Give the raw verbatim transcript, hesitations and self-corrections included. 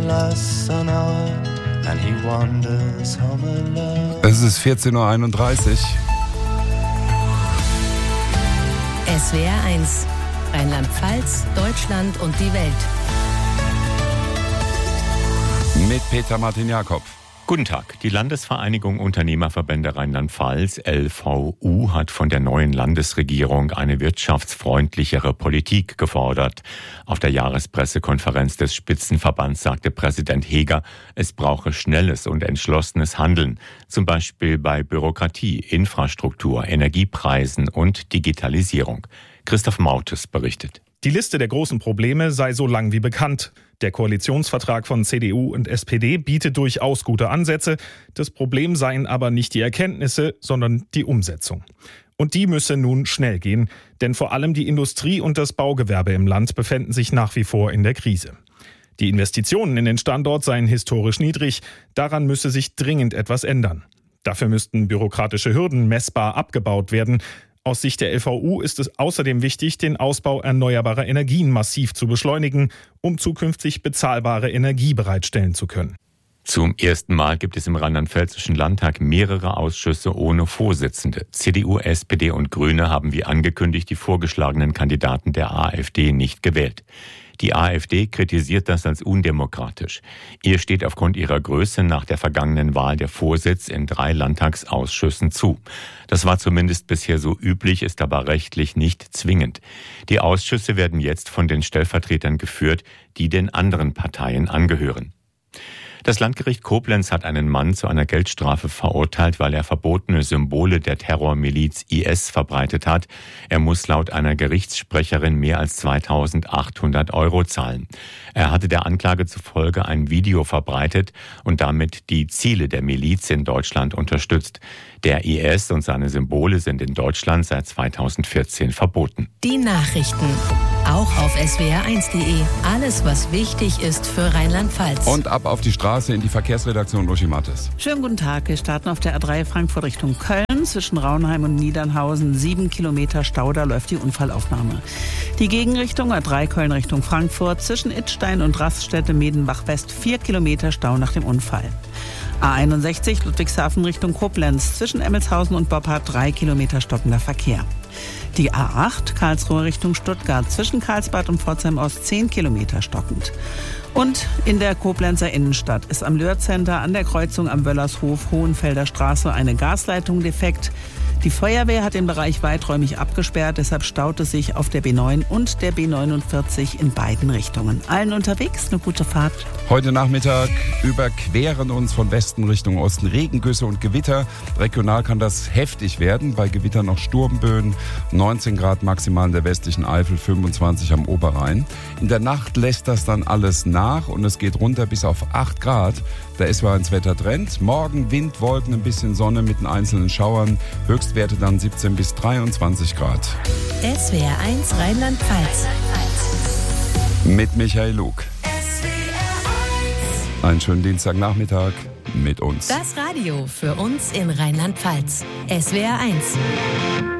lasts an hour and he wanders home alone. Es ist vierzehn Uhr einunddreißig. S W R eins, Rheinland-Pfalz, Deutschland und die Welt. Mit Peter Martin Jakob. Guten Tag. Die Landesvereinigung Unternehmerverbände Rheinland-Pfalz, L V U, hat von der neuen Landesregierung eine wirtschaftsfreundlichere Politik gefordert. Auf der Jahrespressekonferenz des Spitzenverbands sagte Präsident Heger, es brauche schnelles und entschlossenes Handeln, zum Beispiel bei Bürokratie, Infrastruktur, Energiepreisen und Digitalisierung. Christoph Mautes berichtet. Die Liste der großen Probleme sei so lang wie bekannt. Der Koalitionsvertrag von C D U und S P D bietet durchaus gute Ansätze. Das Problem seien aber nicht die Erkenntnisse, sondern die Umsetzung. Und die müsse nun schnell gehen, denn vor allem die Industrie und das Baugewerbe im Land befänden sich nach wie vor in der Krise. Die Investitionen in den Standort seien historisch niedrig. Daran müsse sich dringend etwas ändern. Dafür müssten bürokratische Hürden messbar abgebaut werden. Aus Sicht der L V U ist es außerdem wichtig, den Ausbau erneuerbarer Energien massiv zu beschleunigen, um zukünftig bezahlbare Energie bereitstellen zu können. Zum ersten Mal gibt es im Rheinland-Pfälzischen Landtag mehrere Ausschüsse ohne Vorsitzende. C D U, S P D und Grüne haben wie angekündigt die vorgeschlagenen Kandidaten der AfD nicht gewählt. Die AfD kritisiert das als undemokratisch. Ihr steht aufgrund ihrer Größe nach der vergangenen Wahl der Vorsitz in drei Landtagsausschüssen zu. Das war zumindest bisher so üblich, ist aber rechtlich nicht zwingend. Die Ausschüsse werden jetzt von den Stellvertretern geführt, die den anderen Parteien angehören. Das Landgericht Koblenz hat einen Mann zu einer Geldstrafe verurteilt, weil er verbotene Symbole der Terrormiliz I S verbreitet hat. Er muss laut einer Gerichtssprecherin mehr als zweitausendachthundert Euro zahlen. Er hatte der Anklage zufolge ein Video verbreitet und damit die Ziele der Miliz in Deutschland unterstützt. Der I S und seine Symbole sind in Deutschland seit zweitausendvierzehn verboten. Die Nachrichten. Auch auf S W R eins punkt de. Alles, was wichtig ist für Rheinland-Pfalz. Und ab auf die Straße in die Verkehrsredaktion Uschi Mattes. Schönen guten Tag. Wir starten auf der A drei Frankfurt Richtung Köln. Zwischen Raunheim und Niedernhausen. Sieben Kilometer Stau, da läuft die Unfallaufnahme. Die Gegenrichtung A drei Köln Richtung Frankfurt. Zwischen Idstein und Raststätte Medenbach West. Vier Kilometer Stau nach dem Unfall. A einundsechzig Ludwigshafen Richtung Koblenz. Zwischen Emmelshausen und Boppard drei Kilometer stockender Verkehr. Die A acht Karlsruhe Richtung Stuttgart. Zwischen Karlsbad und Pforzheim Ost zehn Kilometer stockend. Und in der Koblenzer Innenstadt ist am Löhr-Center an der Kreuzung am Wöllershof Hohenfelder Straße eine Gasleitung defekt. Die Feuerwehr hat den Bereich weiträumig abgesperrt, deshalb staut es sich auf der B neun und der B neunundvierzig in beiden Richtungen. Allen unterwegs eine gute Fahrt. Heute Nachmittag überqueren uns von Westen Richtung Osten Regengüsse und Gewitter. Regional kann das heftig werden, bei Gewittern noch Sturmböen, neunzehn Grad maximal in der westlichen Eifel, fünfundzwanzig am Oberrhein. In der Nacht lässt das dann alles nach und es geht runter bis auf acht Grad. Der S W R eins Wettertrend. Morgen Wind, Wolken, ein bisschen Sonne mit den einzelnen Schauern. Höchstwerte dann siebzehn bis dreiundzwanzig Grad. S W R eins Rheinland-Pfalz. Mit Michael Lug. Einen schönen Dienstagnachmittag mit uns. Das Radio für uns in Rheinland-Pfalz. S W R eins.